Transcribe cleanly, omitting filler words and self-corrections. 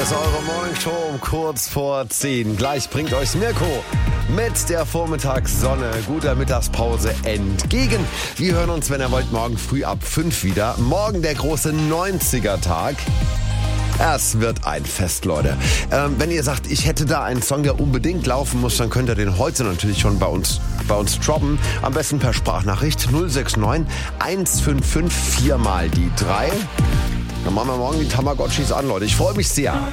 ist eure Morningshow um kurz vor 10. Gleich bringt euch Mirko mit der Vormittagssonne guter Mittagspause entgegen. Wir hören uns, wenn ihr wollt, morgen früh ab 5 wieder. Morgen der große 90er-Tag. Es wird ein Fest, Leute. Wenn ihr sagt, ich hätte da einen Song, der unbedingt laufen muss, dann könnt ihr den heute natürlich schon bei uns droppen. Am besten per Sprachnachricht 069 155 4 mal die 3. Dann machen wir morgen die Tamagotchis an, Leute. Ich freue mich sehr.